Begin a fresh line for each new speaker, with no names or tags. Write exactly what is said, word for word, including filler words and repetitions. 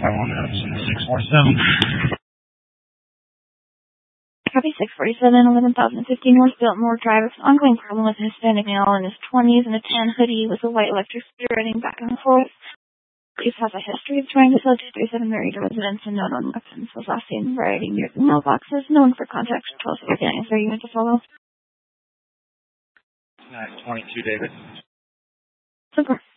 six forty-seven.
Copy six forty-seven, eleven thousand fifteen North Biltmore Drive. Ongoing problem with a Hispanic male in his twenties in a tan hoodie with a white electric scooter riding back and forth. Police has a history of trying to sell two thirty-seven married residents and known on weapons. Was last seen riding near the mailboxes. Known for contact. Tell us what you're getting. Is there a unit to follow?
nine twenty-two, David.
Super.